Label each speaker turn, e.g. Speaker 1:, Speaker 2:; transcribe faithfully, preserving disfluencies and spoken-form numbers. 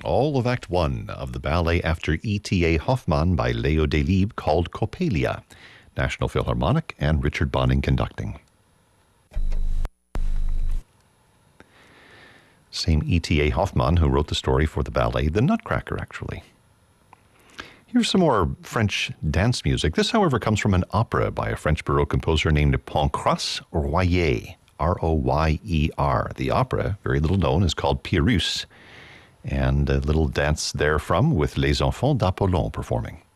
Speaker 1: All of Act One of the ballet after E T A Hoffmann by Leo Delibes called Coppelia, National Philharmonic and Richard Bonning conducting. Same E T A Hoffmann who wrote the story for the ballet The Nutcracker, actually. Here's some more French dance music. This, however, comes from an opera by a French Baroque composer named Pancras Royer, R O Y E R. The opera, very little known, is called Pyrrhus, and a little dance therefrom with Les Enfants d'Apollon performing.